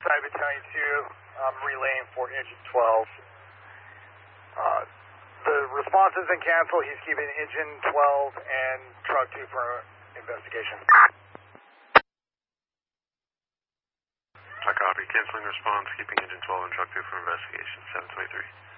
Side Battalion 2, I'm relaying for engine 12. The response has been canceled. He's keeping engine 12 and truck 2 for investigation. I copy. Canceling response, keeping engine 12 and truck 2 for investigation. 723.